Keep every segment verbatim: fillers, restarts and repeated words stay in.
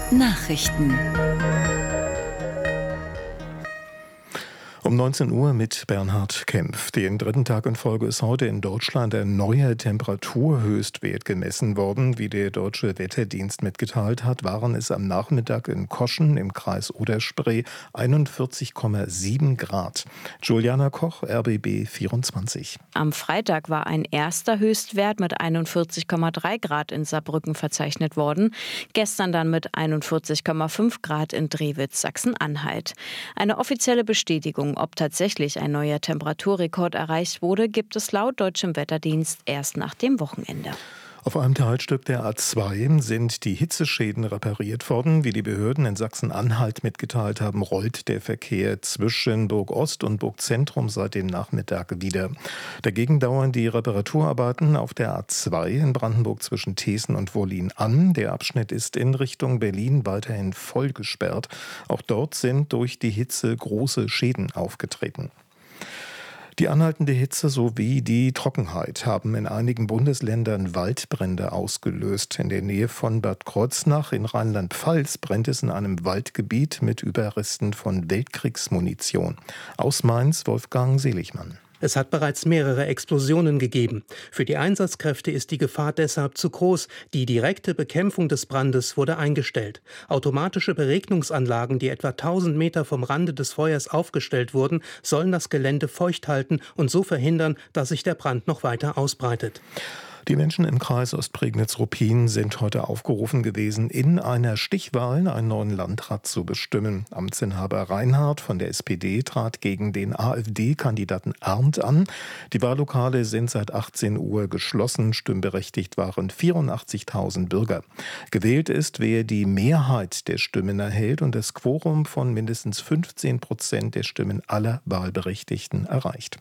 Nachrichten. Um neunzehn Uhr mit Bernhard Kempf. Den dritten Tag in Folge ist heute in Deutschland ein neuer Temperaturhöchstwert gemessen worden. Wie der Deutsche Wetterdienst mitgeteilt hat, waren es am Nachmittag in Koschen im Kreis Oder-Spree einundvierzig Komma sieben Grad. Juliana Koch, R B B vierundzwanzig. Am Freitag war ein erster Höchstwert mit einundvierzig Komma drei Grad in Saarbrücken verzeichnet worden. Gestern dann mit einundvierzig Komma fünf Grad in Drewitz, Sachsen-Anhalt. Eine offizielle Bestätigung, ob tatsächlich ein neuer Temperaturrekord erreicht wurde, gibt es laut deutschem Wetterdienst erst nach dem Wochenende. Auf einem Teilstück der A zwei sind die Hitzeschäden repariert worden. Wie die Behörden in Sachsen-Anhalt mitgeteilt haben, rollt der Verkehr zwischen Burg Ost und Burg Zentrum seit dem Nachmittag wieder. Dagegen dauern die Reparaturarbeiten auf der A zwei in Brandenburg zwischen Thesen und Wollin an. Der Abschnitt ist in Richtung Berlin weiterhin voll gesperrt. Auch dort sind durch die Hitze große Schäden aufgetreten. Die anhaltende Hitze sowie die Trockenheit haben in einigen Bundesländern Waldbrände ausgelöst. In der Nähe von Bad Kreuznach in Rheinland-Pfalz brennt es in einem Waldgebiet mit Überresten von Weltkriegsmunition. Aus Mainz Wolfgang Seligmann. Es hat bereits mehrere Explosionen gegeben. Für die Einsatzkräfte ist die Gefahr deshalb zu groß. Die direkte Bekämpfung des Brandes wurde eingestellt. Automatische Beregnungsanlagen, die etwa tausend Meter vom Rande des Feuers aufgestellt wurden, sollen das Gelände feucht halten und so verhindern, dass sich der Brand noch weiter ausbreitet. Die Menschen im Kreis Ostprignitz-Ruppin sind heute aufgerufen gewesen, in einer Stichwahl einen neuen Landrat zu bestimmen. Amtsinhaber Reinhardt von der S P D trat gegen den AfD-Kandidaten Arndt an. Die Wahllokale sind seit achtzehn Uhr geschlossen. Stimmberechtigt waren vierundachtzigtausend Bürger. Gewählt ist, wer die Mehrheit der Stimmen erhält und das Quorum von mindestens fünfzehn Prozent der Stimmen aller Wahlberechtigten erreicht.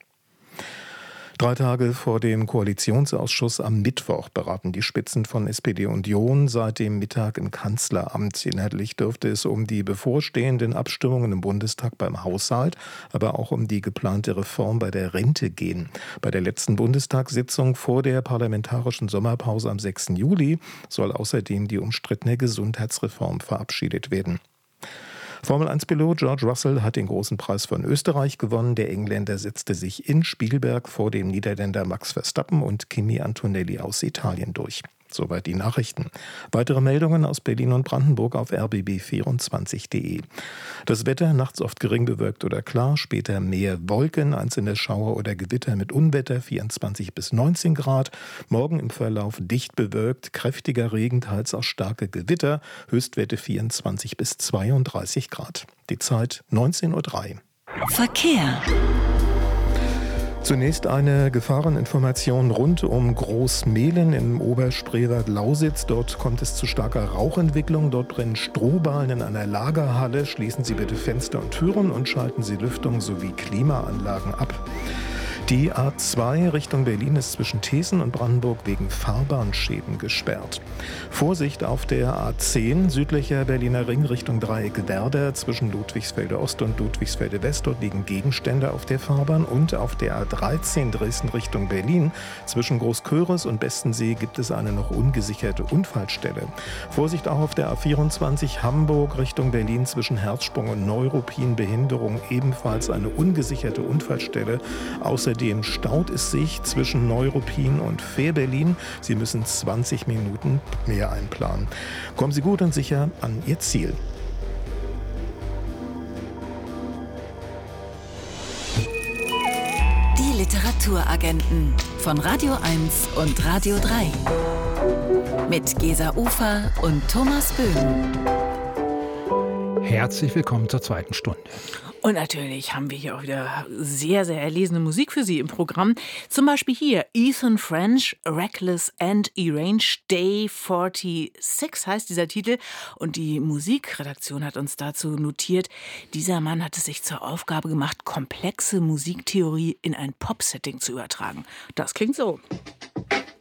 Drei Tage vor dem Koalitionsausschuss am Mittwoch beraten die Spitzen von S P D und Union seit dem Mittag im Kanzleramt. Inhaltlich dürfte es um die bevorstehenden Abstimmungen im Bundestag beim Haushalt, aber auch um die geplante Reform bei der Rente gehen. Bei der letzten Bundestagssitzung vor der parlamentarischen Sommerpause am sechsten Juli soll außerdem die umstrittene Gesundheitsreform verabschiedet werden. Formel eins Pilot George Russell hat den großen Preis von Österreich gewonnen. Der Engländer setzte sich in Spielberg vor dem Niederländer Max Verstappen und Kimi Antonelli aus Italien durch. Soweit die Nachrichten. Weitere Meldungen aus Berlin und Brandenburg auf r b b vierundzwanzig punkt de. Das Wetter nachts oft gering bewölkt oder klar, später mehr Wolken, einzelne Schauer oder Gewitter mit Unwetter, vierundzwanzig bis neunzehn Grad. Morgen im Verlauf dicht bewölkt, kräftiger Regen, teils auch starke Gewitter, Höchstwerte vierundzwanzig bis zweiunddreißig Grad. Die Zeit neunzehn Uhr drei. Verkehr. Zunächst eine Gefahreninformation rund um Großmehlen im Oberspreewald Lausitz. Dort kommt es zu starker Rauchentwicklung. Dort brennen Strohballen in einer Lagerhalle. Schließen Sie bitte Fenster und Türen und schalten Sie Lüftung sowie Klimaanlagen ab. Die A zwei Richtung Berlin ist zwischen Thesen und Brandenburg wegen Fahrbahnschäden gesperrt. Vorsicht auf der A zehn südlicher Berliner Ring Richtung Dreieck Werder zwischen Ludwigsfelde Ost und Ludwigsfelde West. Dort liegen Gegenstände auf der Fahrbahn. Und auf der A dreizehn Dresden Richtung Berlin zwischen Großköris und Bestensee gibt es eine noch ungesicherte Unfallstelle. Vorsicht auch auf der A vierundzwanzig Hamburg Richtung Berlin zwischen Herzsprung und Neuruppin. Behinderung, ebenfalls eine ungesicherte Unfallstelle. Außerdem Außerdem staut es sich zwischen Neuruppin und Fähr-Berlin. Sie müssen zwanzig Minuten mehr einplanen. Kommen Sie gut und sicher an Ihr Ziel. Die Literaturagenten von Radio eins und Radio drei. Mit Gesa Ufer und Thomas Böhm. Herzlich willkommen zur zweiten Stunde. Und natürlich haben wir hier auch wieder sehr, sehr erlesene Musik für Sie im Programm. Zum Beispiel hier Ethan French, Reckless and Eranged Day sechsundvierzig heißt dieser Titel. Und die Musikredaktion hat uns dazu notiert, dieser Mann hat es sich zur Aufgabe gemacht, komplexe Musiktheorie in ein Pop-Setting zu übertragen. Das klingt so.